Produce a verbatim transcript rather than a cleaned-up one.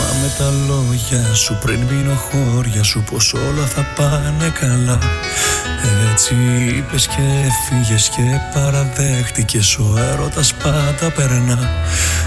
Θυμάμαι τα λόγια σου πριν μείνω χώρια σου, πως όλα θα πάνε καλά. Έτσι είπες και έφυγες και παραδέχτηκες, ο έρωτας πάντα περνά.